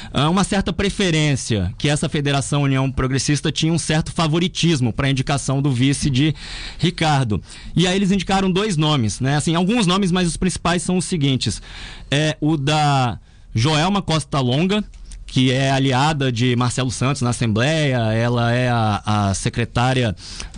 uma certa preferência, que essa Federação União Progressista tinha um certo favoritismo para a indicação do vice de Ricardo. E aí eles indicaram 2 nomes, né? Assim, alguns nomes, mas os principais são os seguintes. O da Joelma Costa Longa, que é aliada de Marcelo Santos na Assembleia, ela é a secretária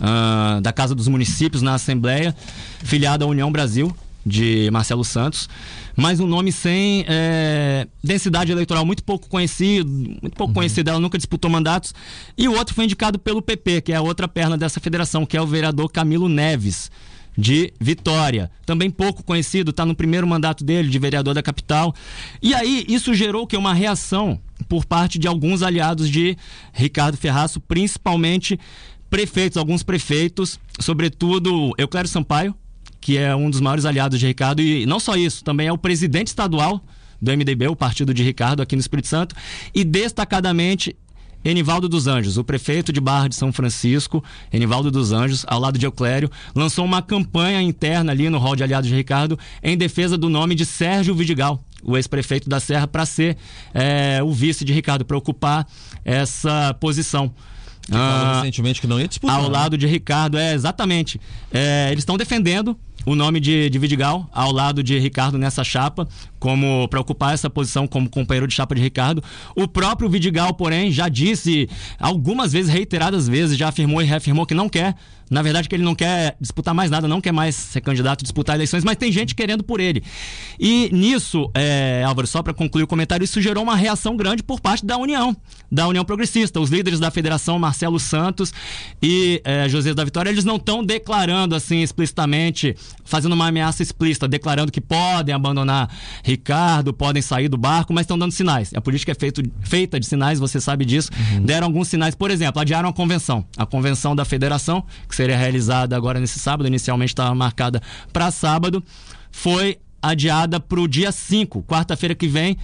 da Casa dos Municípios na Assembleia, filiada à União Brasil, de Marcelo Santos, mas um nome sem densidade eleitoral, muito pouco conhecido, ela nunca disputou mandatos. E o outro foi indicado pelo PP, que é a outra perna dessa federação, que é o vereador Camilo Neves, de Vitória, também pouco conhecido, está no primeiro mandato dele de vereador da capital. E aí isso gerou uma reação por parte de alguns aliados de Ricardo Ferraço, principalmente prefeitos, alguns prefeitos, sobretudo Euclério Sampaio, que é um dos maiores aliados de Ricardo, e não só isso, também é o presidente estadual do MDB, o partido de Ricardo aqui no Espírito Santo, e destacadamente Enivaldo dos Anjos, o prefeito de Barra de São Francisco, Enivaldo dos Anjos, ao lado de Euclério, lançou uma campanha interna ali no hall de aliados de Ricardo em defesa do nome de Sérgio Vidigal, o ex-prefeito da Serra, para ser o vice de Ricardo, para ocupar essa posição. Falou recentemente que não ia disputar. Ao lado de Ricardo, exatamente. Eles estão defendendo o nome de Vidigal ao lado de Ricardo nessa chapa, como para ocupar essa posição como companheiro de chapa de Ricardo. O próprio Vidigal, porém, já disse algumas vezes, reiteradas vezes, já afirmou e reafirmou que não quer. Na verdade, que ele não quer disputar mais nada, não quer mais ser candidato, disputar eleições, mas tem gente querendo por ele. E nisso, Álvaro, só para concluir o comentário, isso gerou uma reação grande por parte da União Progressista. Os líderes da federação, Marcelo Santos e José da Vitória, eles não estão declarando assim explicitamente, fazendo uma ameaça explícita, declarando que podem abandonar Ricardo, podem sair do barco, mas estão dando sinais. A política é feita de sinais, você sabe disso. Deram alguns sinais, por exemplo, adiaram a convenção da federação, que seria realizada agora nesse sábado, inicialmente estava marcada para sábado, foi adiada para o dia 5, quarta-feira que vem,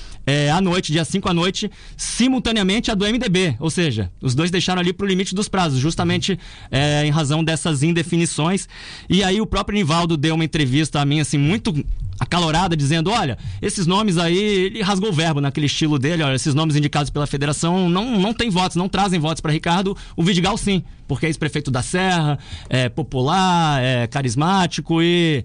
à noite, dia 5 à noite, simultaneamente a do MDB, ou seja, os dois deixaram ali para o limite dos prazos, justamente em razão dessas indefinições. E aí o próprio Enivaldo deu uma entrevista a mim, assim, muito acalorada, dizendo, olha, esses nomes aí, ele rasgou o verbo naquele estilo dele, olha, esses nomes indicados pela federação não tem votos, não trazem votos para Ricardo. O Vidigal sim, porque é ex-prefeito da Serra, é popular, é carismático e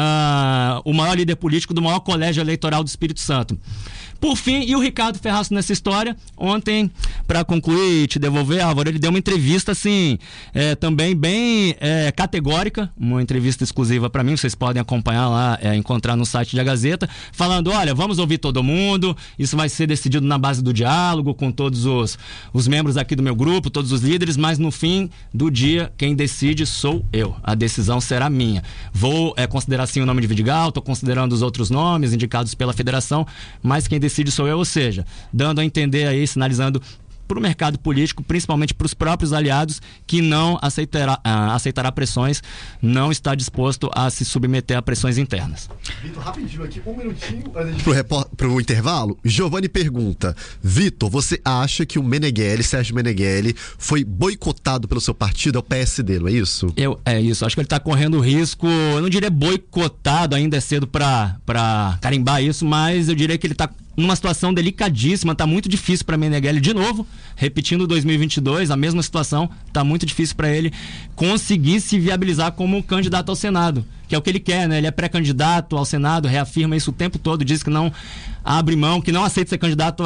o maior líder político do maior colégio eleitoral do Espírito Santo. Por fim, e o Ricardo Ferraço nessa história, ontem, para concluir e te devolver, Álvaro, ele deu uma entrevista assim, também bem categórica, uma entrevista exclusiva para mim, vocês podem acompanhar lá, encontrar no site da Gazeta, falando, olha, vamos ouvir todo mundo, isso vai ser decidido na base do diálogo, com todos os membros aqui do meu grupo, todos os líderes, mas no fim do dia, quem decide sou eu, a decisão será minha. Vou considerar sim o nome de Vidigal, estou considerando os outros nomes indicados pela federação, mas quem decide sou eu, ou seja, dando a entender aí, sinalizando para o mercado político, principalmente para os próprios aliados, que não aceitará pressões, não está disposto a se submeter a pressões internas. Vitor, rapidinho aqui, um minutinho para o intervalo. Giovanni pergunta, Vitor, você acha que o Sérgio Meneghelli, foi boicotado pelo seu partido, é o PSD, não é isso? É isso, acho que ele está correndo risco, eu não diria boicotado, ainda é cedo para carimbar isso, mas eu diria que ele está numa situação delicadíssima, tá muito difícil para Meneghelli de novo, repetindo 2022, a mesma situação, tá muito difícil para ele conseguir se viabilizar como candidato ao Senado, que é o que ele quer, né? Ele é pré-candidato ao Senado, reafirma isso o tempo todo, diz que não abre mão, que não aceita ser candidato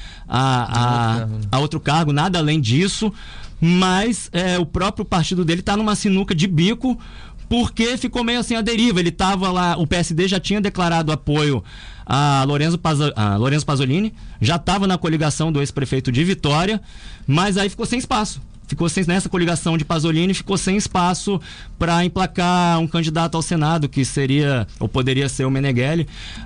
a outro cargo, nada além disso, mas o próprio partido dele tá numa sinuca de bico, porque ficou meio assim à deriva. Ele estava lá, o PSD já tinha declarado apoio a Lorenzo Pasolini, já estava na coligação do ex-prefeito de Vitória, mas aí ficou sem espaço. Nessa coligação de Pasolini, ficou sem espaço para emplacar um candidato ao Senado, que seria, ou poderia ser o Meneghelli.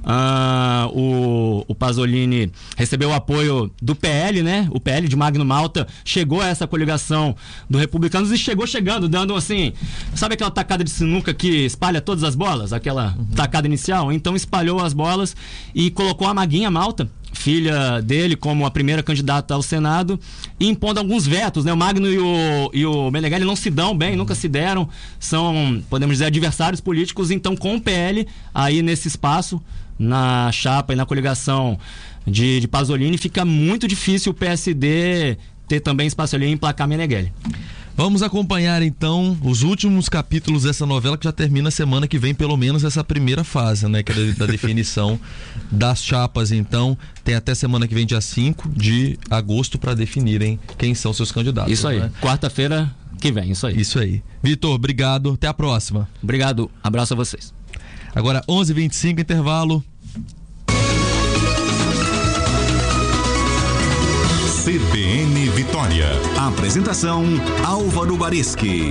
O Pasolini recebeu o apoio do PL, né? O PL de Magno Malta chegou a essa coligação do Republicanos e chegando, dando assim, sabe aquela tacada de sinuca que espalha todas as bolas? Aquela tacada inicial? Então espalhou as bolas e colocou a Maguinha Malta, filha dele, como a primeira candidata ao Senado, e impondo alguns vetos, né? O Magno e o Meneghelli não se dão bem, nunca se deram, são, podemos dizer, adversários políticos. Então, com o PL aí nesse espaço, na chapa e na coligação de Pasolini, fica muito difícil o PSD ter também espaço ali em emplacar Meneghel. Vamos acompanhar então os últimos capítulos dessa novela, que já termina semana que vem, pelo menos essa primeira fase, né? Que é da definição das chapas. Então, tem até semana que vem, dia 5 de agosto, para definirem quem são seus candidatos. Isso aí, né? Quarta-feira que vem, isso aí. Isso aí. Vitor, obrigado, até a próxima. Obrigado, abraço a vocês. Agora 11h25, intervalo. CBN Vitória. Apresentação: Álvaro Barischi.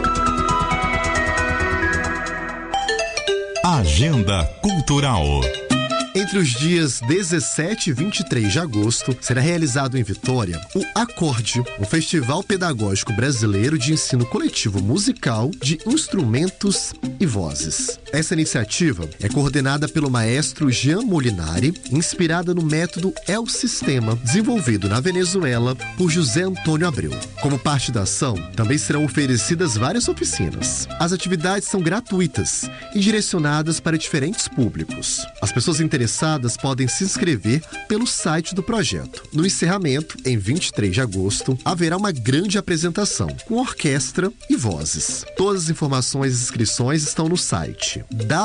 Agenda Cultural. Entre os dias 17 e 23 de agosto, será realizado em Vitória o Acorde, um festival pedagógico brasileiro de ensino coletivo musical de instrumentos e vozes. Essa iniciativa é coordenada pelo maestro Jean Molinari, inspirada no método El Sistema, desenvolvido na Venezuela por José Antônio Abreu. Como parte da ação, também serão oferecidas várias oficinas. As atividades são gratuitas e direcionadas para diferentes públicos. As pessoas interessadas podem se inscrever pelo site do projeto. No encerramento, em 23 de agosto, haverá uma grande apresentação com orquestra e vozes. Todas as informações e inscrições estão no site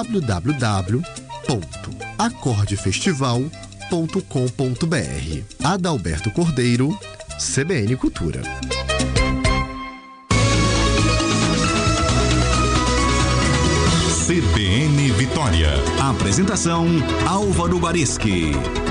www.acordefestival.com.br. Adalberto Cordeiro, CBN Cultura. CBN Vitória. Apresentação: Álvaro Barischi.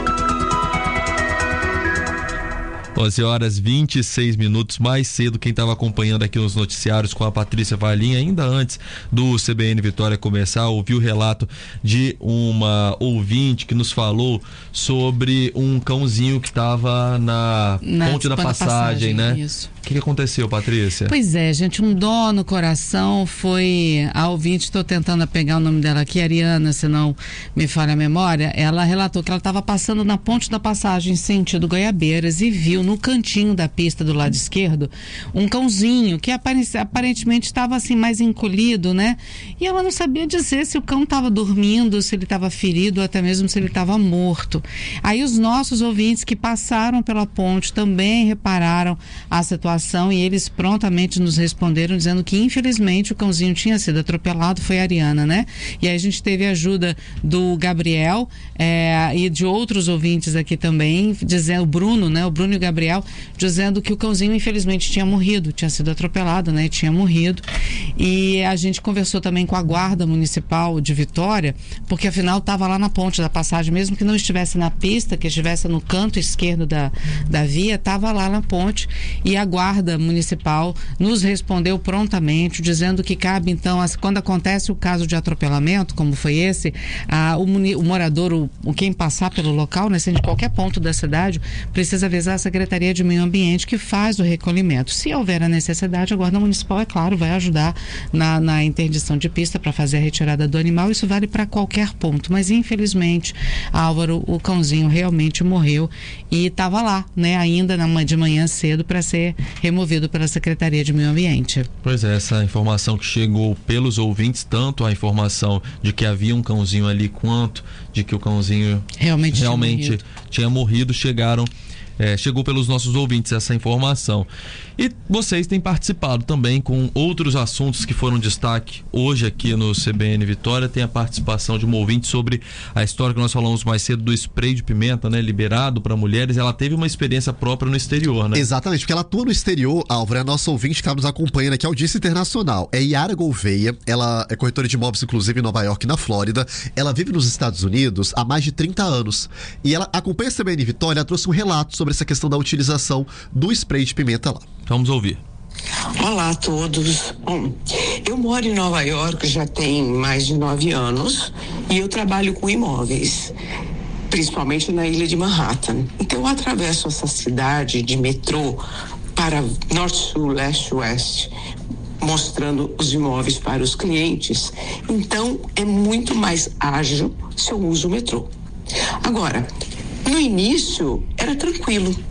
11h26, mais cedo. Quem estava acompanhando aqui nos noticiários com a Patrícia Valim, ainda antes do CBN Vitória começar, ouviu o relato de uma ouvinte que nos falou sobre um cãozinho que estava na Ponte da Passagem, né? Isso. O que aconteceu, Patrícia? Pois é, gente, um dó no coração. Foi a ouvinte, estou tentando pegar o nome dela aqui, Ariana, se não me falha a memória. Ela relatou que ela estava passando na Ponte da Passagem, sentido Goiabeiras, e viu no cantinho da pista do lado esquerdo um cãozinho que aparentemente estava assim mais encolhido, né? E ela não sabia dizer se o cão estava dormindo, se ele estava ferido ou até mesmo se ele estava morto. Aí os nossos ouvintes que passaram pela ponte também repararam a situação e eles prontamente nos responderam dizendo que infelizmente o cãozinho tinha sido atropelado. Foi a Ariana, né? E aí a gente teve a ajuda do Gabriel e de outros ouvintes aqui também, dizendo, o Bruno, né? O Bruno e o Gabriel, dizendo que o cãozinho infelizmente tinha morrido, tinha sido atropelado, né? Tinha morrido. E a gente conversou também com a Guarda Municipal de Vitória, porque afinal estava lá na Ponte da Passagem, mesmo que não estivesse na pista, que estivesse no canto esquerdo da via, estava lá na ponte. E a Guarda Municipal nos respondeu prontamente, dizendo que cabe então, quando acontece o caso de atropelamento, como foi esse, o morador, quem passar pelo local, né, sendo de qualquer ponto da cidade, precisa avisar a Secretaria de Meio Ambiente, que faz o recolhimento. Se houver a necessidade, a Guarda Municipal, é claro, vai ajudar na interdição de pista para fazer a retirada do animal. Isso vale para qualquer ponto, mas infelizmente, Álvaro, o cãozinho realmente morreu e estava lá, né, ainda de manhã cedo para ser removido pela Secretaria de Meio Ambiente. Pois é, essa informação que chegou pelos ouvintes, tanto a informação de que havia um cãozinho ali, quanto de que o cãozinho realmente tinha morrido, chegou pelos nossos ouvintes essa informação. E vocês têm participado também com outros assuntos que foram destaque hoje aqui no CBN Vitória. Tem a participação de um ouvinte sobre a história que nós falamos mais cedo do spray de pimenta, né, liberado para mulheres. Ela teve uma experiência própria no exterior, né? Exatamente, porque ela atua no exterior, Álvaro, é a nossa ouvinte que está nos acompanhando aqui, Audiência Internacional. É Yara Gouveia, ela é corretora de imóveis, inclusive em Nova York, na Flórida. Ela vive nos Estados Unidos há mais de 30 anos. E ela acompanha a CBN Vitória, ela trouxe um relato sobre essa questão da utilização do spray de pimenta lá. Vamos ouvir. Olá a todos. Bom, eu moro em Nova York já tem mais de 9 anos e eu trabalho com imóveis, principalmente na ilha de Manhattan. Então eu atravesso essa cidade de metrô para norte-sul, leste-oeste, mostrando os imóveis para os clientes. Então é muito mais ágil se eu uso o metrô. Agora, no início era tranquilo.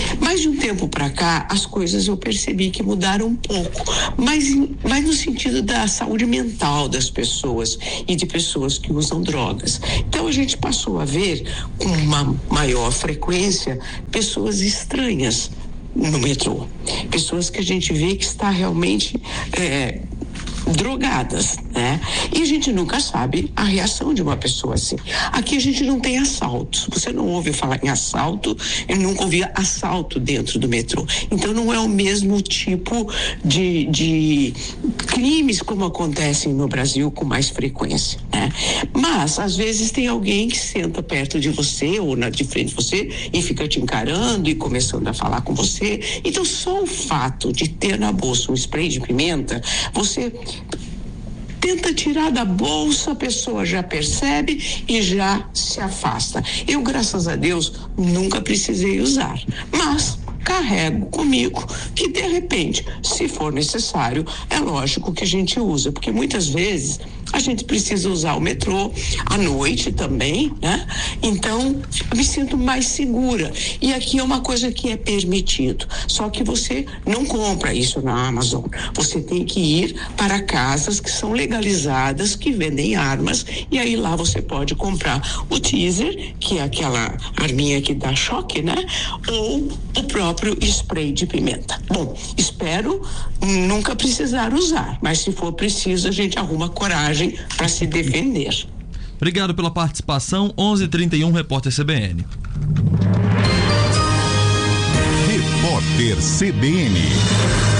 Mas de um tempo para cá, as coisas eu percebi que mudaram um pouco, mas no sentido da saúde mental das pessoas e de pessoas que usam drogas. Então a gente passou a ver com uma maior frequência pessoas estranhas no metrô, pessoas que a gente vê que está realmente drogadas, né? E a gente nunca sabe a reação de uma pessoa assim. Aqui a gente não tem assaltos. Você não ouve falar em assalto, eu nunca ouvi assalto dentro do metrô. Então não é o mesmo tipo de crimes como acontecem no Brasil com mais frequência, né? Mas às vezes tem alguém que senta perto de você ou de frente de você e fica te encarando e começando a falar com você. Então só o fato de ter na bolsa um spray de pimenta, você tenta tirar da bolsa, a pessoa já percebe e já se afasta. Eu, graças a Deus, nunca precisei usar, mas carrego comigo que, de repente, se for necessário, é lógico que a gente usa, porque muitas vezes a gente precisa usar o metrô à noite também, né? Então, eu me sinto mais segura. E aqui é uma coisa que é permitido. Só que você não compra isso na Amazon. Você tem que ir para casas que são legalizadas, que vendem armas, e aí lá você pode comprar o teaser, que é aquela arminha que dá choque, né? Ou o próprio spray de pimenta. Bom, espero nunca precisar usar, mas se for preciso, a gente arruma coragem para se defender. Obrigado pela participação. 11h31, repórter CBN. Repórter CBN.